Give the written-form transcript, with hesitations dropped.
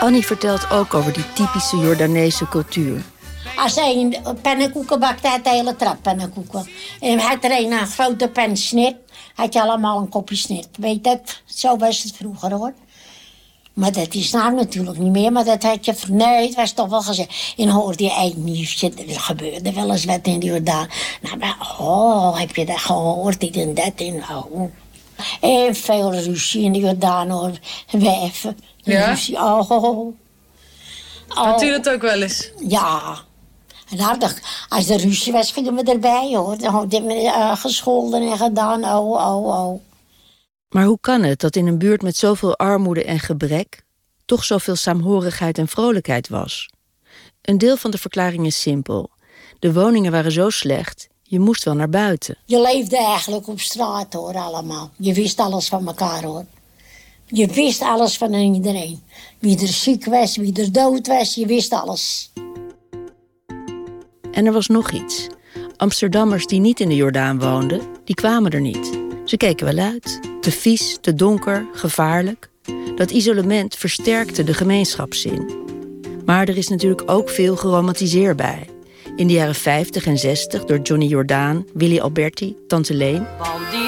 Annie vertelt ook over die typische Jordaanese cultuur. Als hij een pannenkoeken bakt, had hij de hele trap pannenkoeken. En had er een grote pen snit, had je allemaal een kopje snit. Weet dat? Zo was het vroeger, hoor. Maar dat is nou natuurlijk niet meer, maar dat had je... Nee, het was toch wel gezegd. En hoorde je eind nieuwsje, er gebeurde wel eens wat in de Jordaan. Nou, maar, heb je dat gehoord, dit en dat en En veel ruzie in de Jordaan, hoor. Weven. Ja? Ruzie, Had u dat ook wel eens? Ja. Nou, als er ruzie was, gingen we erbij, hoor. Dan hadden we gescholden en gedaan, Maar hoe kan het dat in een buurt met zoveel armoede en gebrek toch zoveel saamhorigheid en vrolijkheid was? Een deel van de verklaring is simpel. De woningen waren zo slecht, je moest wel naar buiten. Je leefde eigenlijk op straat, hoor, allemaal. Je wist alles van elkaar, hoor. Je wist alles van iedereen. Wie er ziek was, wie er dood was, je wist alles. En er was nog iets. Amsterdammers die niet in de Jordaan woonden, die kwamen er niet. Ze keken wel uit. Te vies, te donker, gevaarlijk. Dat isolement versterkte de gemeenschapszin. Maar er is natuurlijk ook veel geromantiseerd bij. In de jaren 50 en 60 door Johnny Jordaan, Willy Alberti, Tante Leen. Van die